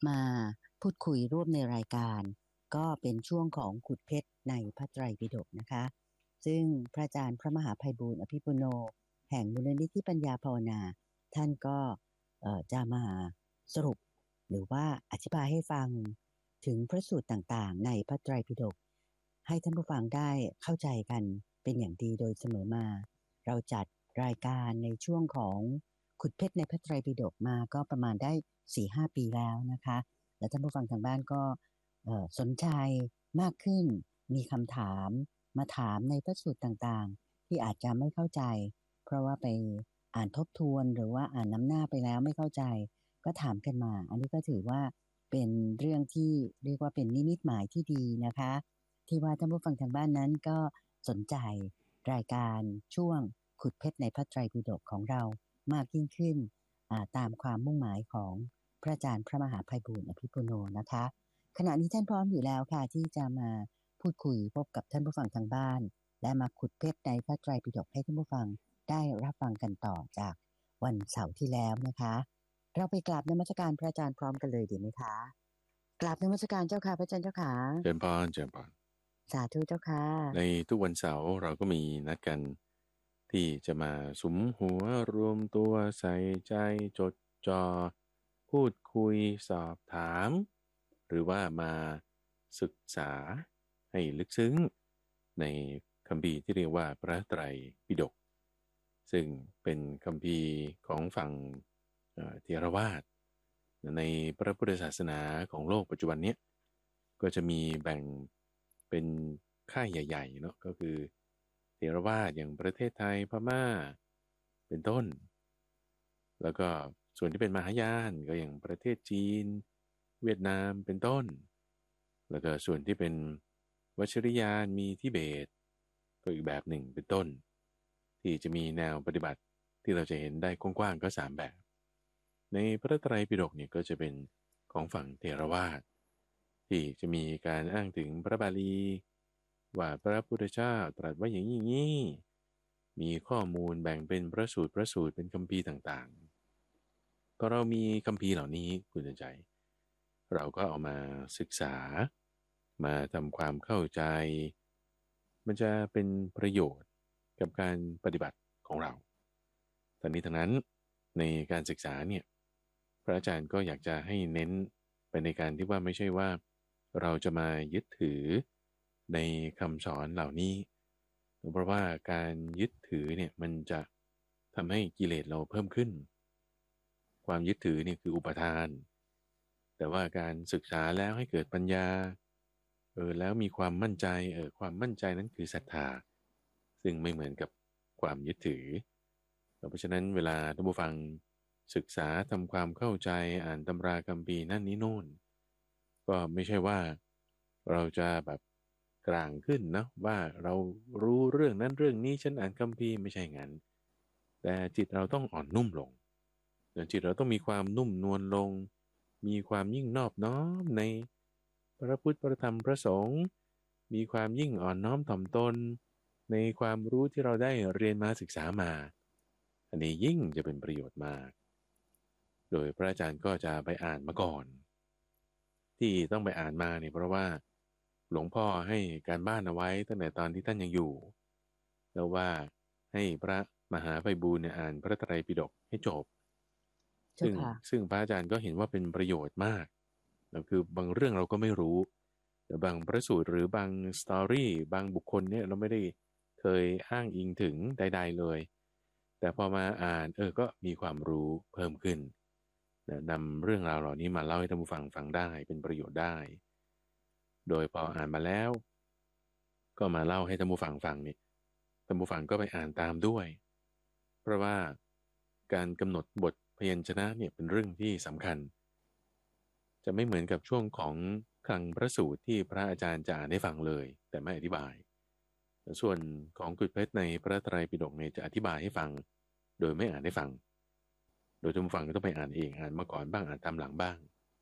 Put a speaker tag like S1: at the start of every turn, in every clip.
S1: มาพูดคุยร่วมในรายการก็เป็นช่วงของขุดเพชรในพระไตรปิฎกนะคะซึ่งพระอาจารย์พระมหาไพบูลย์อภิปุโนแห่งมูลนิธิปัญญาภาวนาท่านก็จะมาสรุปหรือว่าอธิบายให้ฟังถึงพระสูตรต่างๆในพระไตรปิฎกให้ท่านผู้ฟังได้เข้าใจกันเป็นอย่างดีโดยเสมอมาเราจัดรายการในช่วงของขุดเพชรในพระไตรปิฎกมาก็ประมาณได้ 4-5 ปีแล้วนะคะและท่านผู้ฟังทางบ้านก็สนใจมากขึ้นมีคำถามมาถามในพระสูตรต่างๆที่อาจจะไม่เข้าใจเพราะว่าไปอ่านทบทวนหรือว่าอ่านน้ำหน้าไปแล้วไม่เข้าใจก็ถามกันมาอันนี้ก็ถือว่าเป็นเรื่องที่เรียกว่าเป็นนิมิตหมายที่ดีนะคะที่ว่าท่านผู้ฟังทางบ้านนั้นก็สนใจรายการช่วงขุดเพชรในพระไตรปิฎกของเรามากยิ่งขึ้นตามความมุ่งหมายของพระอาจารย์พระมหาไพบูลย์อภิปุโนนะคะขณะนี้ท่านพร้อมอยู่แล้วค่ะที่จะมาพูดคุยพบกับท่านผู้ฟังทางบ้านและมาขุดเพชรในพระไตรปิฎกให้ท่านผู้ฟังได้รับฟังกันต่อจากวันเสาร์ที่แล้วนะคะเราไปกราบนมัสการพระอาจารย์พร้อมกันเลยดีไหมคะกราบนมัสการเจ้าค่ะพระอาจารย์เจ้าค่ะ
S2: เจริญพรเจริญพร
S1: สาธุเจ้าค่ะ
S2: ในทุกวันเสาร์เราก็มีนัดกันที่จะมาสุมหัวรวมตัวใส่ใจจดจ่อพูดคุยสอบถามหรือว่ามาศึกษาให้ลึกซึ้งในคัมภีร์ที่เรียกว่าพระไตรปิฎกซึ่งเป็นคัมภีร์ของฝั่งเทรวาสในพระพุทธศาสนาของโลกปัจจุบันเนี้ยก็จะมีแบ่งเป็นค่ายใหญ่ๆเนาะก็คือเทรวาสอย่างประเทศไทยพม่าเป็นต้นแล้วก็ส่วนที่เป็นมหายานก็อย่างประเทศจีนเวียดนามเป็นต้นแล้วก็ส่วนที่เป็นวชิรยานมีทิเบตก็อีกแบบหนึ่งเป็นต้นที่จะมีแนวปฏิบัติที่เราจะเห็นได้กว้างๆก็3แบบในพระไตรปิฎกเนี่ยก็จะเป็นของฝั่งเทรวาสที่จะมีการอ้างถึงพระบาลีว่าพระพุทธเจ้าตรัสว่าอย่างนี้มีข้อมูลแบ่งเป็นพระสูตรเป็นคัมภีร์ต่างๆพอเรามีคัมภีร์เหล่านี้คุณใจเราก็เอามาศึกษามาทำความเข้าใจมันจะเป็นประโยชน์กับการปฏิบัติของเราทั้งนี้ทั้งนั้นในการศึกษาเนี่ยพระอาจารย์ก็อยากจะให้เน้นไปในการที่ว่าไม่ใช่ว่าเราจะมายึดถือในคำสอนเหล่านี้เพราะว่าการยึดถือเนี่ยมันจะทำให้กิเลสเราเพิ่มขึ้นความยึดถือเนี่ยคืออุปทานแต่ว่าการศึกษาแล้วให้เกิดปัญญาแล้วมีความมั่นใจความมั่นใจนั้นคือศรัทธาซึ่งไม่เหมือนกับความยึดถือเพราะฉะนั้นเวลาท่านผู้ฟังศึกษาทำความเข้าใจอ่านตำราคัมภีร์นั่นนี่โน่นก็ไม่ใช่ว่าเราจะแบบกลางขึ้นนะว่าเรารู้เรื่องนั้นเรื่องนี้ฉันอ่านคัมภีร์ไม่ใช่งั้นแต่จิตเราต้องอ่อนนุ่มลงจิตเราต้องมีความนุ่มนวลลงมีความยิ่งนอบน้อมในพระพุทธพระธรรมพระสงฆ์มีความยิ่งอ่อนน้อมถ่อมตนในความรู้ที่เราได้เรียนมาศึกษามาอันนี้ยิ่งจะเป็นประโยชน์มากโดยพระอาจารย์ก็จะไปอ่านมาก่อนที่ต้องไปอ่านมาเนี่ยเพราะว่าหลวงพ่อให้การบ้านเอาไว้ตั้งแต่ตอนที่ท่านยังอยู่แล้วว่าให้พระมหาไพบูลย์เนี่ยอ่านพระไตรปิฎกให้จบซึ่ง
S1: เจ้าค่ะ
S2: ซึ่งพระอาจารย์ก็เห็นว่าเป็นประโยชน์มากแล้วคือบางเรื่องเราก็ไม่รู้แต่บางพระสูตรหรือบางสตอรี่บางบุคคลเนี่ยเราไม่ได้เคยอ้างอิงถึงใดๆเลยแต่พอมาอ่านก็มีความรู้เพิ่มขึ้นนะนำเรื่องราวเหล่านี้มาเล่าให้ท่านผู้ฟังฟังได้เป็นประโยชน์ได้โดยพออ่านมาแล้วก็มาเล่าให้ท่านผู้ฟังฟังนี่ท่านผู้ฟังก็ไปอ่านตามด้วยเพราะว่าการกำหนดบทพยัญชนะเนี่ยเป็นเรื่องที่สำคัญจะไม่เหมือนกับช่วงของคลังพระสูตรที่พระอาจารย์จะอ่านให้ฟังเลยแต่ไม่อธิบายส่วนของกุฎเพชรในพระไตรปิฎกเนี่ยจะอธิบายให้ฟังโดยไม่อ่านให้ฟังโดยท่านผู้ฟังก็ต้องไปอ่านเองอ่านมาก่อนบ้างอ่านตามหลังบ้าง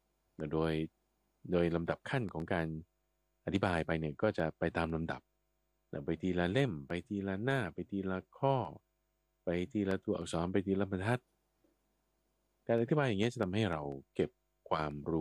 S2: โดยลำดับขั้นของการอธิบายไปเนี่ยก็จะไปตามลำดับไปทีละเล่มไปทีละหน้าไปทีละข้อไปทีละตัวอักษรไปทีละบรรทัดการอธิบายอย่างเงี้ยจะทำให้เราเก็บความรู้